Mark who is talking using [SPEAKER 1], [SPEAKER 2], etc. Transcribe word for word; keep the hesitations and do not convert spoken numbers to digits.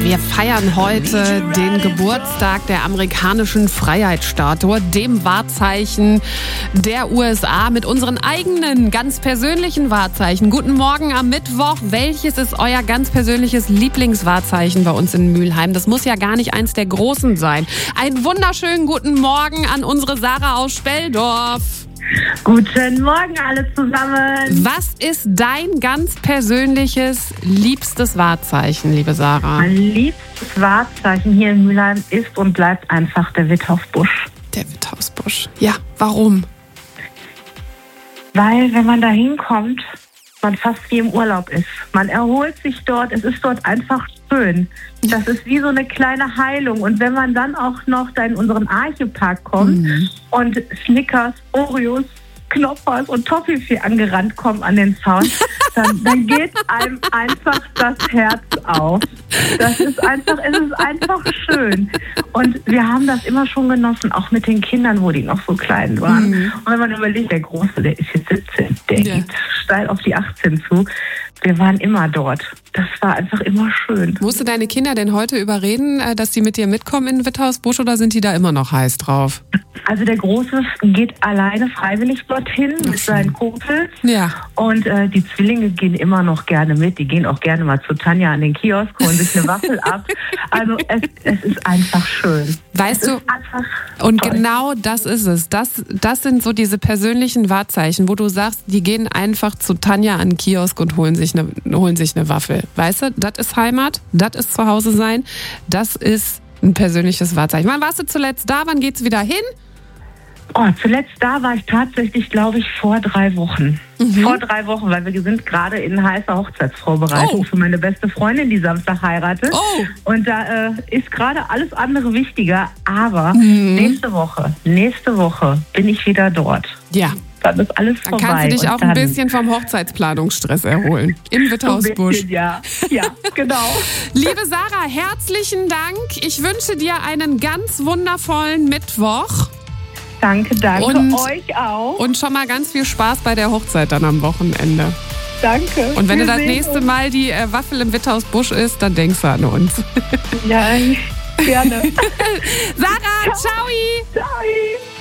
[SPEAKER 1] Wir feiern heute den Geburtstag der amerikanischen Freiheitsstatue, dem Wahrzeichen der U S A, mit unseren eigenen ganz persönlichen Wahrzeichen. Guten Morgen am Mittwoch. Welches ist euer ganz persönliches Lieblingswahrzeichen bei uns in Mülheim? Das muss ja gar nicht eins der großen sein. Einen wunderschönen guten Morgen an unsere Sarah aus Speldorf.
[SPEAKER 2] Guten Morgen alle zusammen.
[SPEAKER 1] Was ist dein ganz persönliches, liebstes Wahrzeichen, liebe Sarah?
[SPEAKER 2] Mein liebstes Wahrzeichen hier in Mülheim ist und bleibt einfach der Withausbusch.
[SPEAKER 1] Der Withausbusch. Ja, warum?
[SPEAKER 2] Weil, wenn man da hinkommt, man fast wie im Urlaub ist. Man erholt sich dort, es ist dort einfach schön. Das ist wie so eine kleine Heilung. Und wenn man dann auch noch da in unseren Archepark kommt mhm. und Snickers, Oreos, Knoppers und Toffifee angerannt kommen an den Zaun, dann, dann geht einem einfach das Herz auf. Das ist einfach, es ist einfach schön. Und wir haben das immer schon genossen, auch mit den Kindern, wo die noch so klein waren. Mhm. Und wenn man überlegt, der Große, der ist jetzt siebzehn, der ja. geht steil auf die achtzehn zu. Wir waren immer dort. Das war einfach immer schön.
[SPEAKER 1] Musst du deine Kinder denn heute überreden, dass die mit dir mitkommen in den Withausbusch, oder sind die da immer noch heiß drauf?
[SPEAKER 2] Also der Große geht alleine freiwillig dorthin mit seinen Kumpels.
[SPEAKER 1] Ja.
[SPEAKER 2] Und äh, die Zwillinge gehen immer noch gerne mit. Die gehen auch gerne mal zu Tanja an den Kiosk, holen sich eine Waffel ab. Also es, es ist einfach schön.
[SPEAKER 1] Weißt du, und toll. Genau das ist es. Das, das sind so diese persönlichen Wahrzeichen, wo du sagst, die gehen einfach zu Tanja an den Kiosk und holen sich eine, holen sich eine Waffel. Weißt du, das ist Heimat, das ist Zuhause sein, das ist ein persönliches Wahrzeichen. Wann warst du zuletzt da? Wann geht's wieder hin?
[SPEAKER 2] Oh, zuletzt da war ich tatsächlich, glaube ich, vor drei Wochen. Mhm. Vor drei Wochen, weil wir sind gerade in heißer Hochzeitsvorbereitung oh. für meine beste Freundin, die Samstag heiratet.
[SPEAKER 1] Oh.
[SPEAKER 2] Und da äh, ist gerade alles andere wichtiger. Aber mhm. nächste Woche, nächste Woche bin ich wieder dort.
[SPEAKER 1] Ja.
[SPEAKER 2] Dann ist alles vorbei.
[SPEAKER 1] Dann kannst du dich auch ein bisschen vom Hochzeitsplanungsstress erholen. Im Withausbusch.
[SPEAKER 2] Bisschen, ja. Ja, genau.
[SPEAKER 1] Liebe Sarah, herzlichen Dank. Ich wünsche dir einen ganz wundervollen Mittwoch.
[SPEAKER 2] Danke, danke.
[SPEAKER 1] Und,
[SPEAKER 2] euch auch.
[SPEAKER 1] Und schon mal ganz viel Spaß bei der Hochzeit dann am Wochenende.
[SPEAKER 2] Danke.
[SPEAKER 1] Und wenn
[SPEAKER 2] Wir
[SPEAKER 1] du das nächste
[SPEAKER 2] uns.
[SPEAKER 1] Mal die äh, Waffel im Withausbusch isst, dann denkst du an uns.
[SPEAKER 2] Ja, gerne.
[SPEAKER 1] Sarah, ciao.
[SPEAKER 2] Ciao.